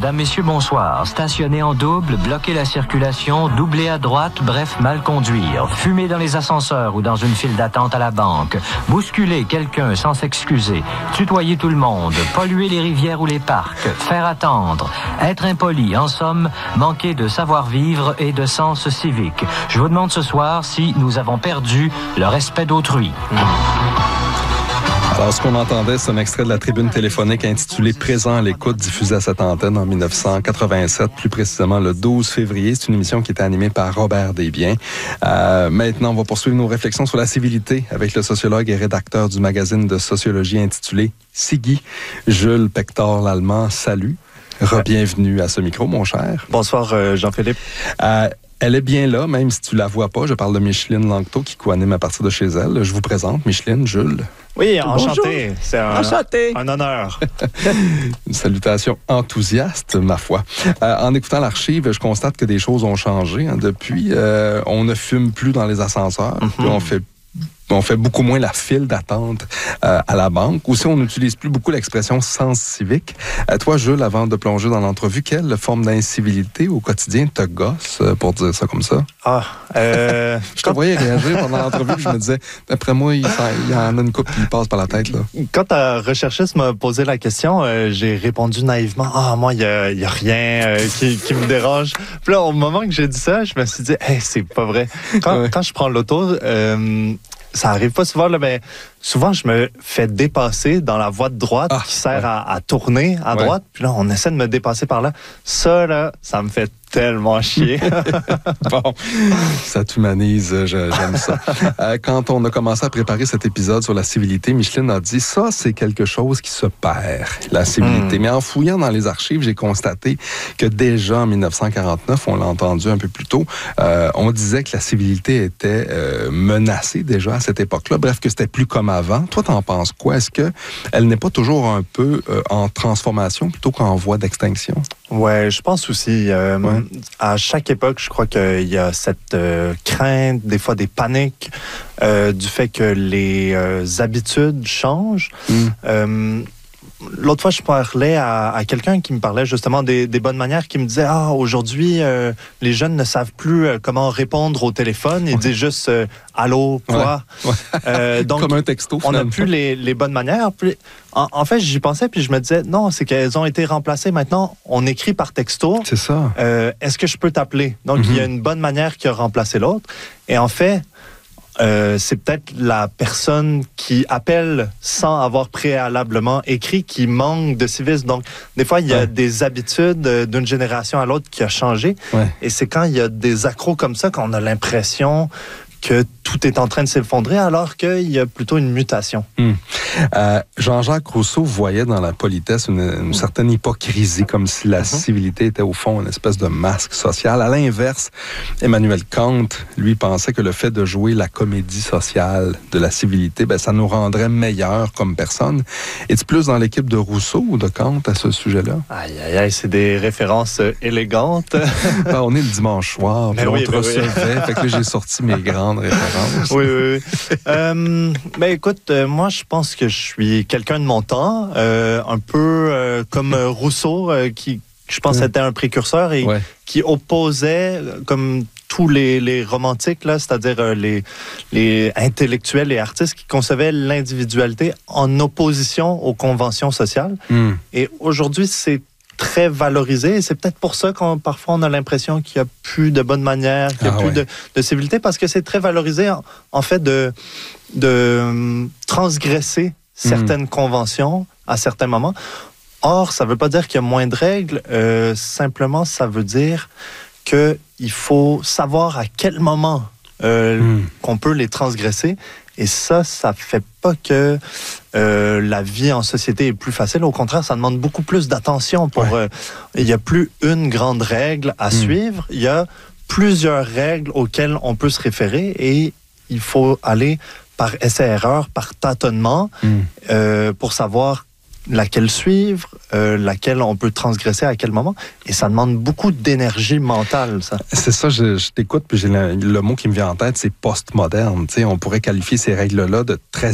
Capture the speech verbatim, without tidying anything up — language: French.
Mesdames, Messieurs, bonsoir. Stationner en double, bloquer la circulation, doubler à droite, bref, mal conduire. Fumer dans les ascenseurs ou dans une file d'attente à la banque. Bousculer quelqu'un sans s'excuser. Tutoyer tout le monde. Polluer les rivières ou les parcs. Faire attendre. Être impoli. En somme, manquer de savoir-vivre et de sens civique. Je vous demande ce soir si nous avons perdu le respect d'autrui. Mmh. Alors, ce qu'on entendait, c'est un extrait de la tribune téléphonique intitulée « Présent à l'écoute » diffusée à cette antenne en dix-neuf cent quatre-vingt-sept, plus précisément le douze février. C'est une émission qui était animée par Robert Desbiens. Euh, maintenant, on va poursuivre nos réflexions sur la civilité avec le sociologue et rédacteur du magazine de sociologie intitulé « Siggi », Jules Pector-Lallemand. Salut. Re-bienvenue à ce micro, mon cher. Bonsoir, euh, Jean-Philippe. Euh, Elle est bien là, même si tu la vois pas. Je parle de Micheline Langto qui co-anime à partir de chez elle. Je vous présente Micheline, Jules. Oui, enchanté. Bonjour. C'est un, enchanté. un honneur. Une salutation enthousiaste, ma foi. Euh, en écoutant l'archive, je constate que des choses ont changé. Hein. Depuis, euh, on ne fume plus dans les ascenseurs. Mm-hmm. Puis on fait On fait beaucoup moins la file d'attente euh, à la banque. Aussi, on n'utilise plus beaucoup l'expression sens civique. Euh, toi, Jules, avant de plonger dans l'entrevue, quelle forme d'incivilité au quotidien te gosse, euh, pour dire ça comme ça? Ah, euh... je te voyais réagir pendant l'entrevue, puis je me disais, d'après moi, il, il y en a une couple qui lui passe par la tête, là. Quand ta recherchiste m'a posé la question, euh, j'ai répondu naïvement, ah, moi, il n'y a, y a rien euh, qui, qui me dérange. Puis là, au moment que j'ai dit ça, je me suis dit, hey, c'est pas vrai. Quand, ouais. quand je prends l'auto, euh, ça arrive pas souvent, là, mais souvent, je me fais dépasser dans la voie de droite ah, qui sert ouais. à, à tourner à ouais. droite. Puis là, on essaie de me dépasser par là. Ça, là, ça me fait tellement chier. Bon, ça t'humanise, je, j'aime ça. Euh, quand on a commencé à préparer cet épisode sur la civilité, Micheline a dit, ça, c'est quelque chose qui se perd, la civilité. Mm. Mais en fouillant dans les archives, j'ai constaté que déjà en dix-neuf cent quarante-neuf, on l'a entendu un peu plus tôt, euh, on disait que la civilité était euh, menacée déjà à cette époque-là. Bref, que c'était plus comme avant. Toi, t'en penses quoi? Est-ce qu'elle n'est pas toujours un peu euh, en transformation plutôt qu'en voie d'extinction? Ouais, je pense aussi. Euh, ouais. À chaque époque, je crois qu'il y a cette euh, crainte, des fois des paniques, euh, du fait que les euh, habitudes changent. Mm. Euh, L'autre fois, je parlais à, à quelqu'un qui me parlait justement des, des bonnes manières, qui me disait « Ah, aujourd'hui, euh, les jeunes ne savent plus euh, comment répondre au téléphone. Ils ouais. disent juste euh, « Allô, quoi? Ouais. » euh, Donc, comme un texto, on n'a plus les, les bonnes manières. Puis, en, en fait, j'y pensais, puis je me disais « Non, c'est qu'elles ont été remplacées. Maintenant, on écrit par texto. C'est ça. Euh, Est-ce que je peux t'appeler? » Donc, mm-hmm. il y a une bonne manière qui a remplacé l'autre. Et en fait... Euh, c'est peut-être la personne qui appelle sans avoir préalablement écrit qui manque de civisme. Donc, des fois, il y a ouais. des habitudes d'une génération à l'autre qui a changé. Ouais. Et c'est quand il y a des accros comme ça qu'on a l'impression que tout est en train de s'effondrer alors qu'il y a plutôt une mutation. Hum. Euh, Jean-Jacques Rousseau voyait dans la politesse une, une certaine hypocrisie, comme si la uh-huh. civilité était au fond une espèce de masque social. À l'inverse, Emmanuel Kant, lui, pensait que le fait de jouer la comédie sociale de la civilité, ben, ça nous rendrait meilleurs comme personne. Es-tu plus dans l'équipe de Rousseau ou de Kant à ce sujet-là? Aïe, aïe, aïe, c'est des références élégantes. Ben, on est le dimanche soir, puis oui, on te ben recevait, oui. fait que là, j'ai sorti mes grandes références. Oui, oui, oui. euh, ben, écoute, euh, moi, je pense que je suis quelqu'un de mon temps, euh, un peu euh, comme euh, Rousseau, euh, qui, je pense, était un précurseur et ouais. qui opposait, comme tous les, les romantiques, là, c'est-à-dire euh, les, les intellectuels et artistes qui concevaient l'individualité en opposition aux conventions sociales. Mm. Et aujourd'hui, c'est très valorisé et c'est peut-être pour ça qu'on parfois on a l'impression qu'il n'y a plus de bonnes manières, qu'il n'y a ah, plus ouais. de, de civilité, parce que c'est très valorisé en, en fait de, de transgresser certaines mmh. conventions à certains moments. Or, ça ne veut pas dire qu'il y a moins de règles, euh, simplement ça veut dire qu'il faut savoir à quel moment euh, mmh. qu'on peut les transgresser. Et ça, ça fait pas que euh, la vie en société est plus facile. Au contraire, ça demande beaucoup plus d'attention. Pour, ouais. euh, il n'y a plus une grande règle à mmh. suivre. Il y a plusieurs règles auxquelles on peut se référer et il faut aller par essai-erreur, par tâtonnement, mmh. euh, pour savoir laquelle suivre, euh, laquelle on peut transgresser à quel moment. Et ça demande beaucoup d'énergie mentale, ça. C'est ça, je, je t'écoute, puis j'ai le, le mot qui me vient en tête, c'est postmoderne. Tu sais, on pourrait qualifier ces règles-là de très